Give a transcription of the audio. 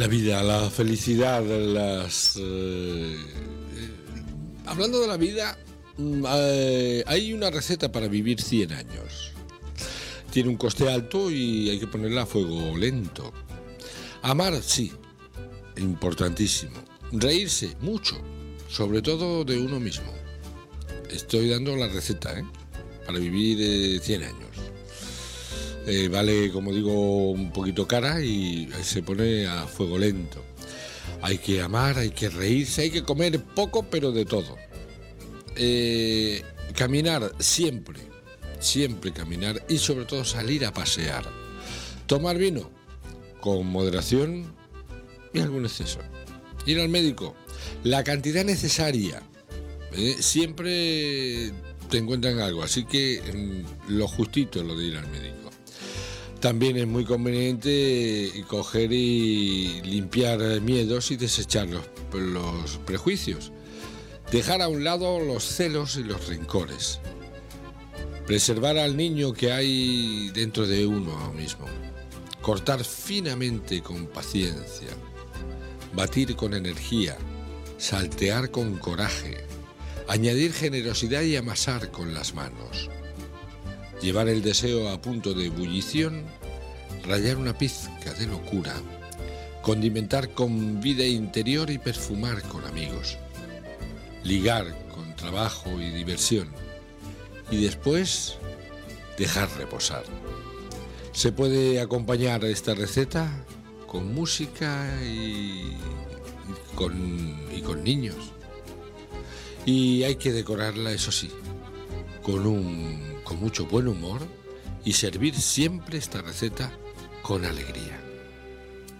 La vida, la felicidad, hablando de la vida, hay una receta para vivir 100 años. Tiene un coste alto y hay que ponerla a fuego lento. Amar, sí, importantísimo. Reírse, mucho, sobre todo de uno mismo. Estoy dando la receta, para vivir 100 años. Vale, como digo, un poquito cara y se pone a fuego lento. Hay que amar, hay que reírse, hay que comer poco, pero de todo. Caminar siempre caminar y sobre todo salir a pasear. Tomar vino con moderación y algún exceso. Ir al médico, la cantidad necesaria. Siempre te encuentran algo, así que lo justito lo de ir al médico. También es muy conveniente coger y limpiar miedos y desechar los prejuicios. Dejar a un lado los celos y los rencores. Preservar al niño que hay dentro de uno mismo. Cortar finamente con paciencia. Batir con energía. Saltear con coraje. Añadir generosidad y amasar con las manos. Llevar el deseo a punto de ebullición, rallar una pizca de locura, condimentar con vida interior y perfumar con amigos, ligar con trabajo y diversión y después dejar reposar. Se puede acompañar esta receta con música y con niños. Y hay que decorarla, eso sí, con mucho buen humor y servir siempre esta receta con alegría.